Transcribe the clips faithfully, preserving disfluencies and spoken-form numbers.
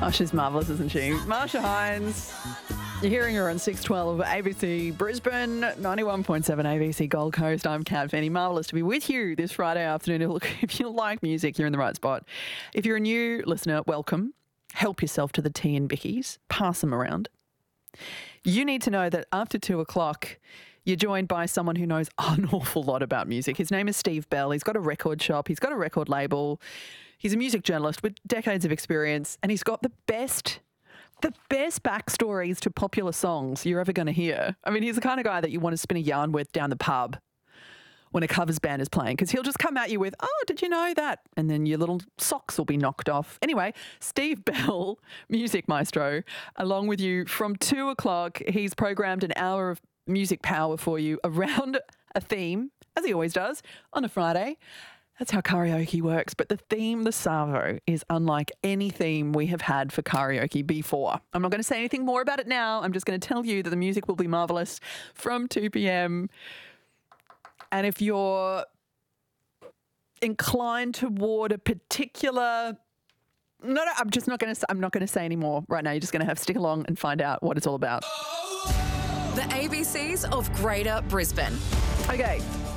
Oh, she's marvellous, isn't she? Marsha Hines. You're hearing her on six twelve A B C Brisbane, ninety-one point seven A B C Gold Coast. I'm Kat Fanny. Marvellous to be with you this Friday afternoon. Look, if you like music, you're in the right spot. If you're a new listener, welcome. Help yourself to the tea and bickies. Pass them around. You need to know that after two o'clock, you're joined by someone who knows an awful lot about music. His name is Steve Bell. He's got a record shop. He's got a record label. He's a music journalist with decades of experience, and he's got the best, the best backstories to popular songs you're ever going to hear. I mean, he's the kind of guy that you want to spin a yarn with down the pub when a covers band is playing, because he'll just come at you with, oh, did you know that? And then your little socks will be knocked off. Anyway, Steve Bell, music maestro, along with you from two o'clock. He's programmed an hour of music power for you around a theme, as he always does, on a Friday. That's how karaoke works. But the theme, the Savo, is unlike any theme we have had for karaoke before. I'm not going to say anything more about it now. I'm just going to tell you that the music will be marvellous from two p.m. And if you're inclined toward a particular... No, no, I'm just not going to I'm not going to say any more right now. You're just going to have to stick along and find out what it's all about. The A B Cs of Greater Brisbane. Okay.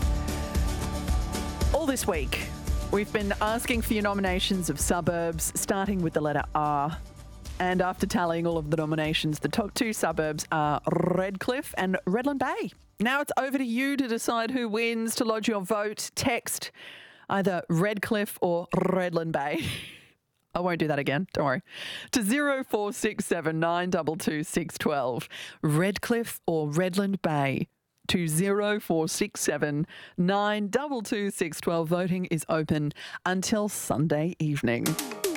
All this week, we've been asking for your nominations of suburbs, starting with the letter R. And after tallying all of the nominations, the top two suburbs are Redcliffe and Redland Bay. Now it's over to you to decide who wins. To lodge your vote, text either Redcliffe or Redland Bay. I won't do that again, don't worry. To zero four six seven nine two two six one two. Redcliffe or Redland Bay. To zero four six seven nine two two six one two. Voting is open until Sunday evening.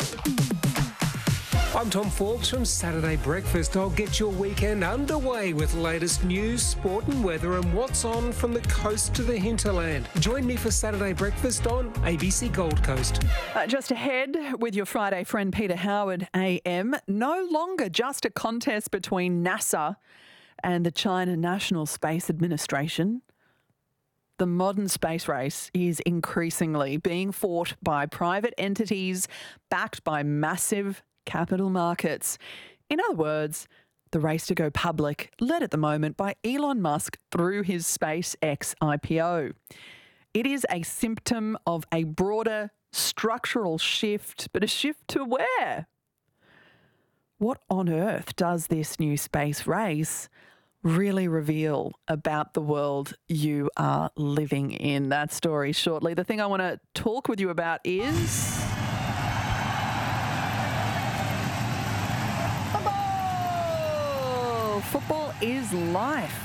I'm Tom Forbes from Saturday Breakfast. I'll get your weekend underway with latest news, sport and weather and what's on from the coast to the hinterland. Join me for Saturday Breakfast on A B C Gold Coast. Uh, just ahead with your Friday friend Peter Howard A M. No longer just a contest between NASA and the China National Space Administration. The modern space race is increasingly being fought by private entities backed by massive capital markets. In other words, the race to go public, led at the moment by Elon Musk through his SpaceX I P O. It is a symptom of a broader structural shift, but a shift to where? What on earth does this new space race really reveal about the world you are living in? That story shortly. The thing I want to talk with you about is... football! Football is life.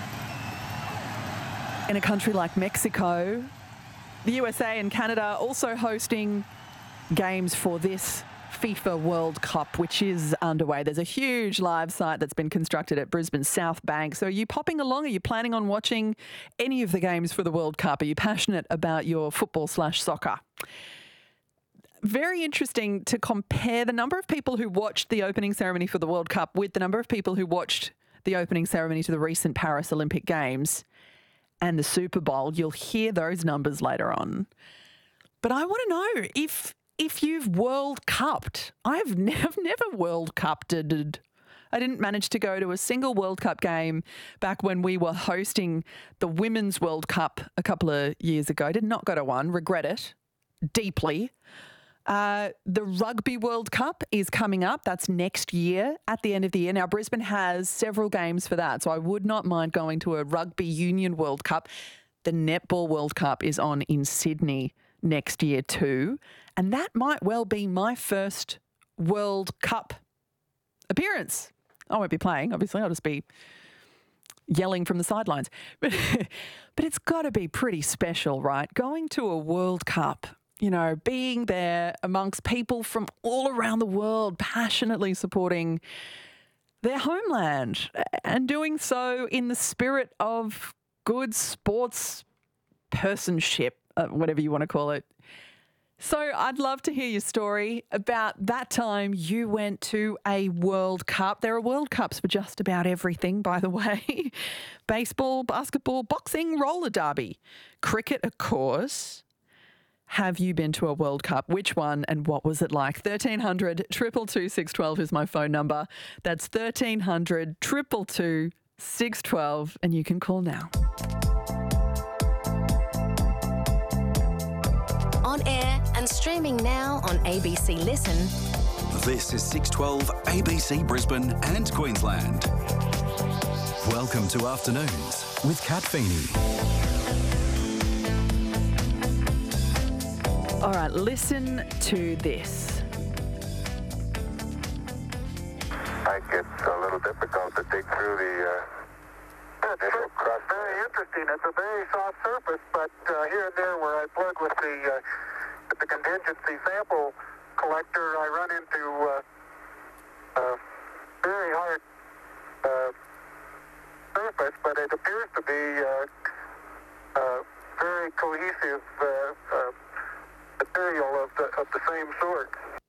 In a country like Mexico, the U S A and Canada also hosting games for this FIFA World Cup, which is underway. There's a huge live site that's been constructed at Brisbane South Bank. So are you popping along? Are you planning on watching any of the games for the World Cup? Are you passionate about your football slash soccer? Very interesting to compare the number of people who watched the opening ceremony for the World Cup with the number of people who watched the opening ceremony to the recent Paris Olympic Games and the Super Bowl. You'll hear those numbers later on. But I want to know if... If you've World Cupped, I've never, never World Cupped. I didn't manage to go to a single World Cup game back when we were hosting the Women's World Cup a couple of years ago. Did not go to one. Regret it deeply. Uh, the Rugby World Cup is coming up. That's next year at the end of the year. Now, Brisbane has several games for that, so I would not mind going to a Rugby Union World Cup. The Netball World Cup is on in Sydney next year too. And that might well be my first World Cup appearance. I won't be playing, obviously. I'll just be yelling from the sidelines. But, but it's got to be pretty special, right? Going to a World Cup, you know, being there amongst people from all around the world, passionately supporting their homeland and doing so in the spirit of good sports personship, uh, whatever you want to call it. So I'd love to hear your story about that time you went to a World Cup. There are World Cups for just about everything, by the way. Baseball, basketball, boxing, roller derby, cricket, of course. have you been to a World Cup? Which one and what was it like? thirteen hundred, two two two, six one two is my phone number. That's thirteen hundred, two two two, six one two and you can call now. On air and streaming now on A B C Listen. This is six twelve A B C Brisbane and Queensland. Welcome to Afternoons with Kat Feeney. All right, listen to this. I get a little difficult to dig through the uh, initial crust. Very interesting. It's a very soft surface, but uh, here and there where I plug with the uh, with the contingency sample collector, I run into uh, a very hard uh, surface, but it appears to be uh, uh, very cohesive uh, uh, material of the, of the same sort.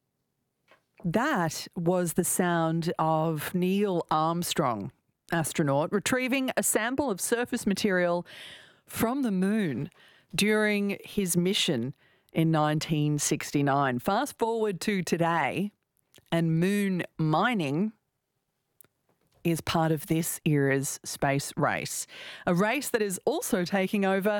That was the sound of Neil Armstrong, astronaut, retrieving a sample of surface material from the moon during his mission in nineteen sixty-nine. Fast forward to today, and moon mining is part of this era's space race, a race that is also taking over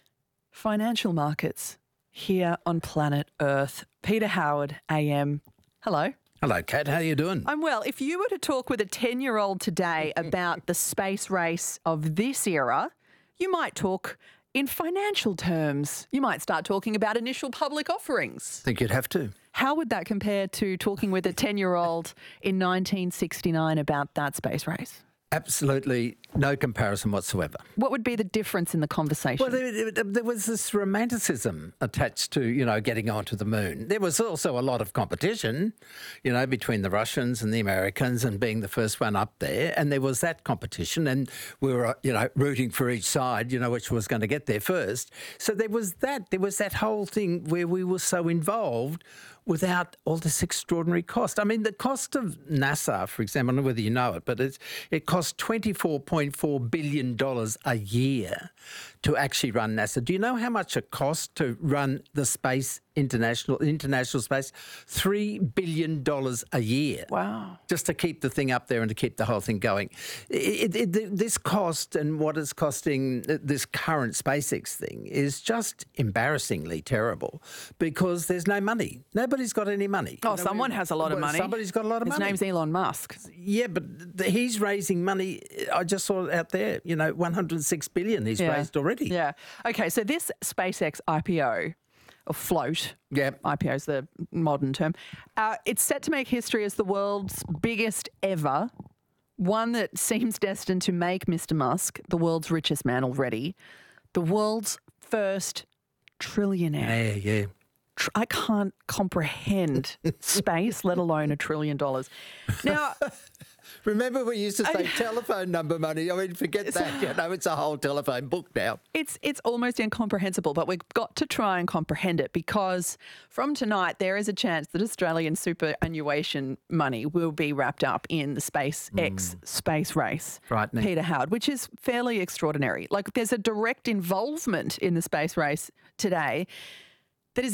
financial markets here on planet Earth. Peter Howard, A M. Hello. Hello, Kat. How are you doing? I'm well. If you were to talk with a ten-year-old today about the space race of this era, you might talk in financial terms. You might start talking about initial public offerings. I think you'd have to. How would that compare to talking with a ten-year-old in nineteen sixty-nine about that space race? Absolutely no comparison whatsoever. What would be the difference in the conversation? Well, there, there was this romanticism attached to, you know, getting onto the moon. There was also a lot of competition, you know, between the Russians and the Americans and being the first one up there. And there was that competition and we were, you know, rooting for each side, you know, which was going to get there first. So there was that. There was that whole thing where we were so involved without all this extraordinary cost. I mean, the cost of NASA, for example, I don't know whether you know it, but it's, it costs twenty-four point four billion dollars a year to actually run NASA. Do you know how much it costs to run the space, international international space? three billion dollars a year. Wow. Just to keep the thing up there and to keep the whole thing going. It, it, it, this cost and what it's costing this current SpaceX thing is just embarrassingly terrible because there's no money. Nobody's got any money. Oh, You know, someone we- has a lot of well, money. Somebody's got a lot of His money. name's Elon Musk. Yeah, but th- he's raising money. I just saw it out there, you know, one hundred six billion he's Yeah. raised already. Yeah. Okay, so this SpaceX I P O, or float, Yeah. I P O is the modern term, uh, it's set to make history as the world's biggest ever, one that seems destined to make Mister Musk the world's richest man already, the world's first trillionaire. Yeah, yeah. Tr- I can't comprehend space, let alone a trillion dollars. Now, Remember we used to say I- telephone number money. I mean, forget that. You know, it's a whole telephone book now. It's it's almost incomprehensible, but we've got to try and comprehend it because from tonight there is a chance that Australian superannuation money will be wrapped up in the SpaceX space race. Frightening. Peter Howard, which is fairly extraordinary. Like there's a direct involvement in the space race today.